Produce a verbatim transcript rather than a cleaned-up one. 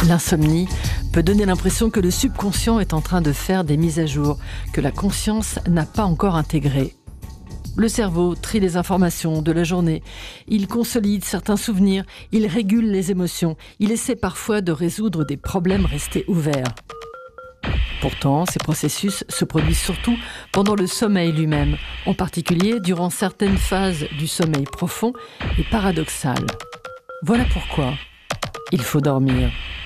L'insomnie peut donner l'impression que le subconscient est en train de faire des mises à jour, que la conscience n'a pas encore intégré. Le cerveau trie les informations de la journée, il consolide certains souvenirs, il régule les émotions, il essaie parfois de résoudre des problèmes restés ouverts. Pourtant, ces processus se produisent surtout pendant le sommeil lui-même, en particulier durant certaines phases du sommeil profond et paradoxal. Voilà pourquoi il faut dormir.